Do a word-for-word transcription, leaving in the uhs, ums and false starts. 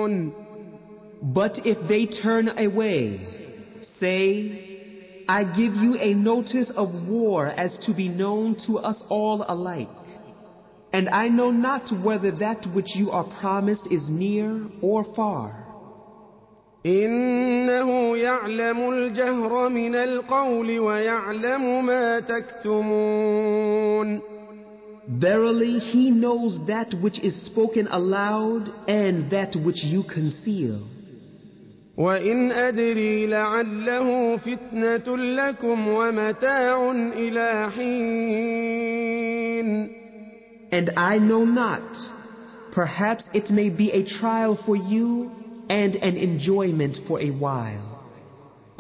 But if they turn away, say, I give you a notice of war as to be known to us all alike. And I know not whether that which you are promised is near or far. إنه يعلم الجهر من القول ويعلم ما تكتمون. Verily, he knows that which is spoken aloud and that which you conceal. وإن أدري لعله فتنة لكم ومتاع إلى حين. And I know not, perhaps it may be a trial for you and an enjoyment for a while.